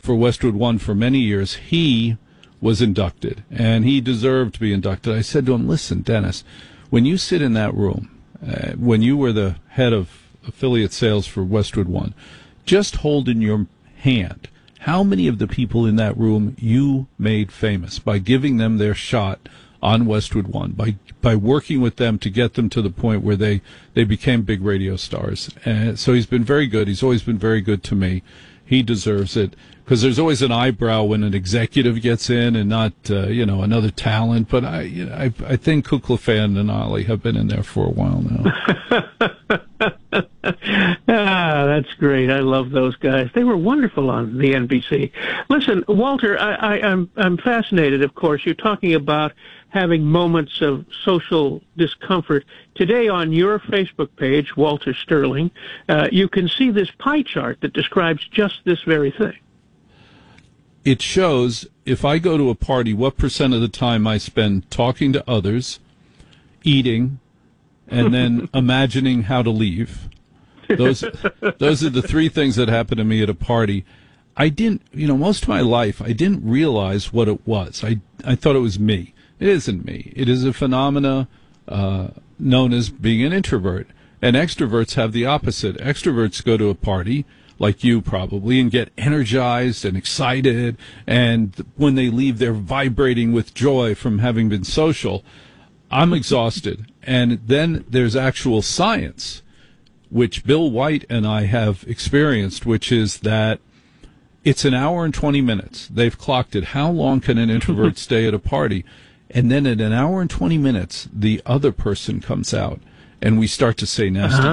for Westwood One for many years, he was inducted, and he deserved to be inducted. I said to him, listen, Dennis, when you sit in that room, when you were the head of affiliate sales for Westwood One, just hold in your hand how many of the people in that room you made famous by giving them their shot on Westwood One, by working with them to get them to the point where they became big radio stars. And so he's been very good. He's always been very good to me. He deserves it, because there's always an eyebrow when an executive gets in and not, another talent. But I think Kukla Fan and Ali have been in there for a while now. That's great. I love those guys. They were wonderful on the NBC. Listen, Walter, I'm fascinated, of course. You're talking about having moments of social discomfort. Today on your Facebook page, Walter Sterling, you can see this pie chart that describes just this very thing. It shows, if I go to a party, what percent of the time I spend talking to others, eating, and then imagining how to leave. Those are the three things that happen to me at a party. I didn't, most of my life, I didn't realize what it was. I thought it was me. It isn't me. It is a phenomena known as being an introvert. And extroverts have the opposite. Extroverts go to a party, like you probably, and get energized and excited. And when they leave, they're vibrating with joy from having been social. I'm exhausted. And then there's actual science, which Bill White and I have experienced, which is that it's an hour and 20 minutes. They've clocked it. How long can an introvert stay at a party? And then at an hour and 20 minutes, the other person comes out, and we start to say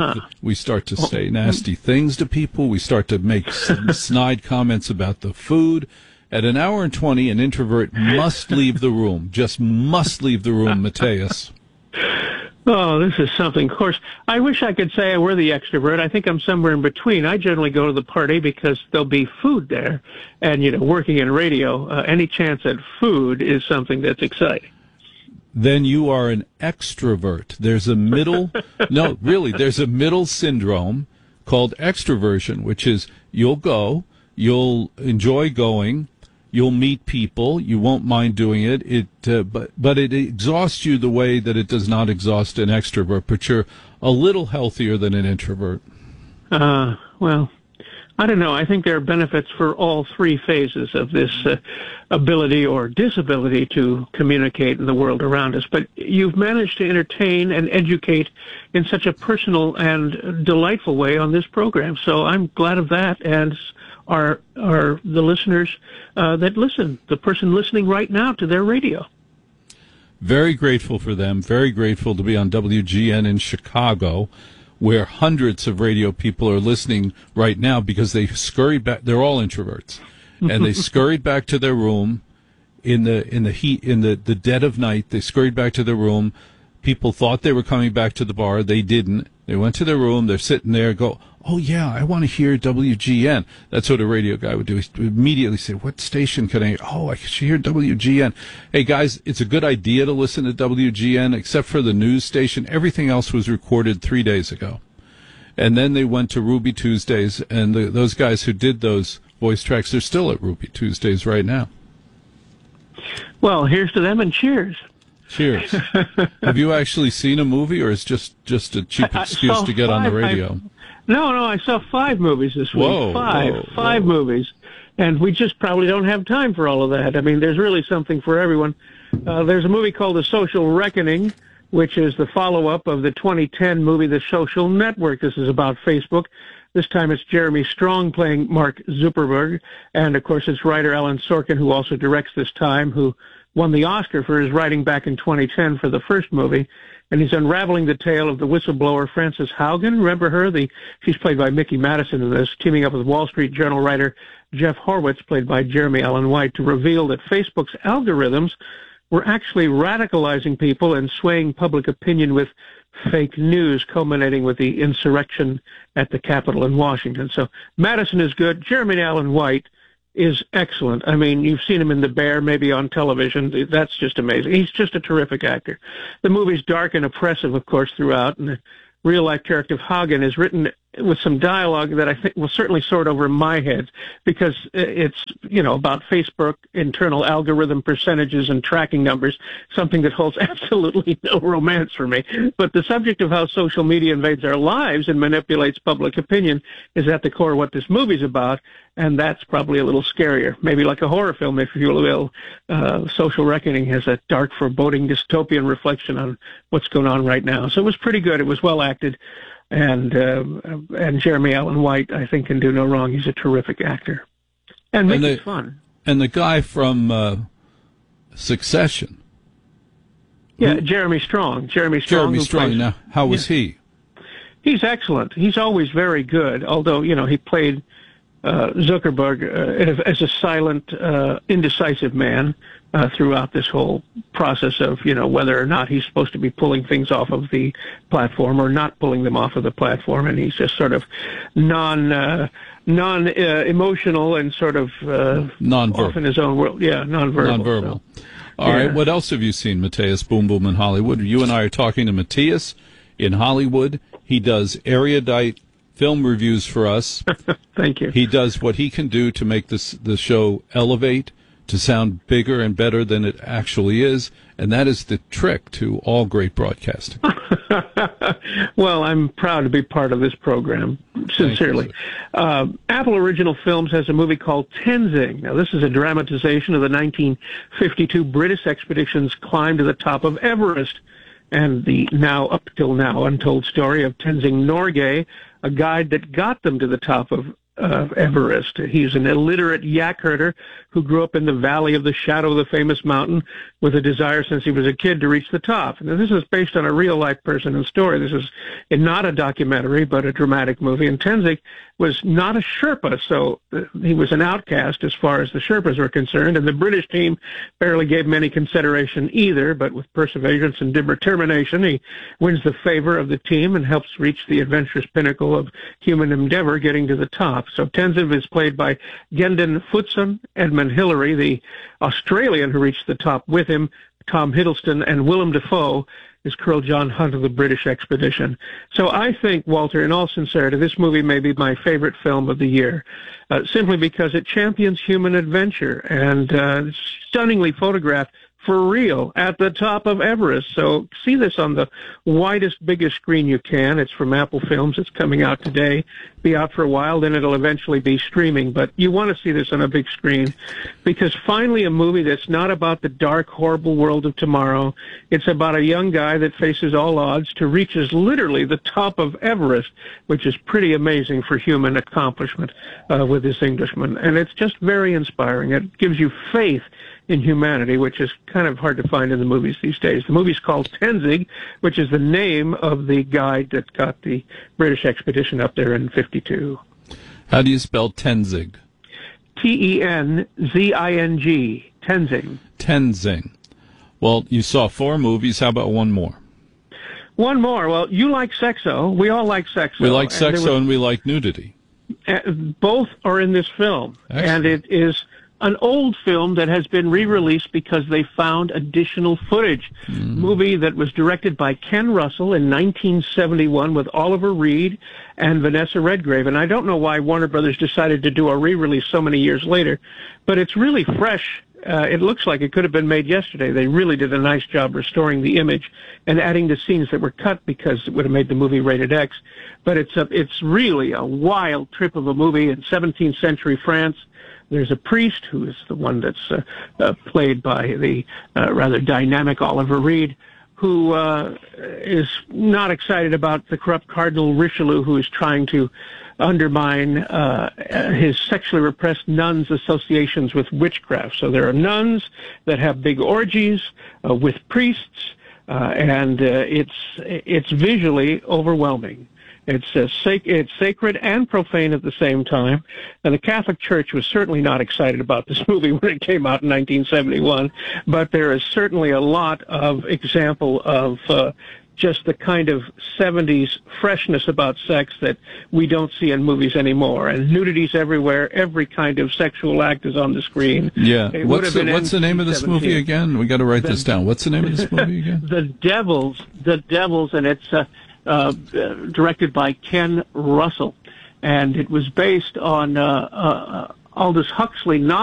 nasty things to people. We start to make snide comments about the food. At an hour and 20, an introvert must leave the room. Just must leave the room, Mateus. Oh, this is something. Of course, I wish I could say I were the extrovert. I think I'm somewhere in between. I generally go to the party because there'll be food there. And, working in radio, any chance at food is something that's exciting. Then you are an extrovert. There's a middle, no, really, there's a middle syndrome called extroversion, which is you'll go, you'll enjoy going, you'll meet people, you won't mind doing it. But it exhausts you the way that it does not exhaust an extrovert. But you're a little healthier than an introvert. Well, I don't know. I think there are benefits for all three phases of this ability or disability to communicate in the world around us. But you've managed to entertain and educate in such a personal and delightful way on this program. So I'm glad of that. And are the listeners that listen, the person listening right now to their radio. Very grateful for them. Very grateful to be on WGN in Chicago, where hundreds of radio people are listening right now because they scurried back. They're all introverts, and they scurried back to their room in the heat, in the dead of night. They scurried back to their room. People thought they were coming back to the bar. They didn't. They went to their room. They're sitting there. Go, oh yeah, I want to hear WGN. That's what a radio guy would do. He'd immediately say, what station can I? Oh, I should hear WGN. Hey guys, it's a good idea to listen to WGN, except for the news station. Everything else was recorded 3 days ago. And then they went to Ruby Tuesdays, and those guys who did those voice tracks, they're still at Ruby Tuesdays right now. Well, here's to them and cheers. Cheers. Have you actually seen a movie, or is just a cheap excuse to get on the radio? No, I saw 5 movies this week. Whoa, Five movies. And we just probably don't have time for all of that. I mean, there's really something for everyone. There's a movie called The Social Reckoning, which is the follow-up of the 2010 movie The Social Network. This is about Facebook. This time it's Jeremy Strong playing Mark Zuckerberg. And, of course, it's writer Alan Sorkin, who also directs this time, who won the Oscar for his writing back in 2010 for the first movie. And he's unraveling the tale of the whistleblower Frances Haugen. Remember her? She's played by Mickey Madison in this, teaming up with Wall Street Journal writer Jeff Horwitz, played by Jeremy Allen White, to reveal that Facebook's algorithms were actually radicalizing people and swaying public opinion with fake news, culminating with the insurrection at the Capitol in Washington. So Madison is good. Jeremy Allen White is excellent. I mean, you've seen him in The Bear, maybe on television. That's just amazing. He's just a terrific actor. The movie's dark and oppressive, of course, throughout, and the real-life character of Hagen is written with some dialogue that I think will certainly sort over my head, because it's, about Facebook internal algorithm percentages and tracking numbers, something that holds absolutely no romance for me. But the subject of how social media invades our lives and manipulates public opinion is at the core of what this movie's about, and that's probably a little scarier. Maybe like a horror film, if you will. Social Reckoning has a dark, foreboding, dystopian reflection on what's going on right now. So it was pretty good. It was well acted. And Jeremy Allen White, I think, can do no wrong. He's a terrific actor. And makes it fun. And the guy from Succession. Yeah, Jeremy Strong. Jeremy Strong. Now, how was he? He's excellent. He's always very good, although, he played Zuckerberg as a silent, indecisive man throughout this whole process of, whether or not he's supposed to be pulling things off of the platform or not pulling them off of the platform. And he's just sort of non-emotional and sort of nonverbal. Off in his own world. Yeah, nonverbal. So. All right. What else have you seen, Matthias Boom Boom in Hollywood? You and I are talking to Matthias in Hollywood. He does erudite film reviews for us. Thank you. He does what he can do to make the show elevate, to sound bigger and better than it actually is, and that is the trick to all great broadcasting. Well, I'm proud to be part of this program, sincerely. Apple Original Films has a movie called Tenzing. Now, this is a dramatization of the 1952 British expedition's climb to the top of Everest, and the up till now untold story of Tenzing Norgay, a guide that got them to the top of Everest. He's an illiterate yak herder who grew up in the valley of the shadow of the famous mountain with a desire since he was a kid to reach the top. Now, this is based on a real-life person and story. This is not a documentary, but a dramatic movie. And Tenzing was not a Sherpa, so he was an outcast as far as the Sherpas were concerned, and the British team barely gave him any consideration either, but with perseverance and determination, he wins the favor of the team and helps reach the adventurous pinnacle of human endeavor, getting to the top. So Tenzing is played by Gendon Futson, Edmund Hillary, the Australian who reached the top with him, Tom Hiddleston, and Willem Dafoe is Colonel John Hunt of the British expedition. So I think, Walter, in all sincerity, this movie may be my favorite film of the year, simply because it champions human adventure and stunningly photographed for real at the top of Everest. So see this on the widest, biggest screen you can. It's from Apple Films. It's coming out today. Be out for a while, then it'll eventually be streaming. But you want to see this on a big screen because finally a movie that's not about the dark, horrible world of tomorrow. It's about a young guy that faces all odds to reaches literally the top of Everest, which is pretty amazing for human accomplishment with this Englishman. And it's just very inspiring. It gives you faith in humanity, which is kind of hard to find in the movies these days. The movie's called Tenzing, which is the name of the guide that got the British expedition up there in 52. How do you spell Tenzing? Tenzing. Tenzing. Tenzing. Well, you saw 4 movies. How about one more? One more. Well, you like Sexo. We all like Sexo. We like Sexo and we like nudity. Both are in this film. Excellent. And it is an old film that has been re-released because they found additional footage. Movie that was directed by Ken Russell in 1971 with Oliver Reed and Vanessa Redgrave. And I don't know why Warner Brothers decided to do a re-release so many years later, but it's really fresh. It looks like it could have been made yesterday. They really did a nice job restoring the image and adding the scenes that were cut because it would have made the movie rated X. But it's really a wild trip of a movie in 17th century France. There's a priest who is the one that's played by the rather dynamic Oliver Reed, who is not excited about the corrupt Cardinal Richelieu, who is trying to undermine his sexually repressed nuns' associations with witchcraft. So there are nuns that have big orgies with priests, and it's visually overwhelming. It's sacred and profane at the same time. And the Catholic Church was certainly not excited about this movie when it came out in 1971, but there is certainly a lot of example of just the kind of 70s freshness about sex that we don't see in movies anymore. And nudity's everywhere. Every kind of sexual act is on the screen. Yeah. What's the name of this movie again? We got to write this down. What's the name of this movie again? The Devils, and directed by Ken Russell. And it was based on Aldous Huxley novel.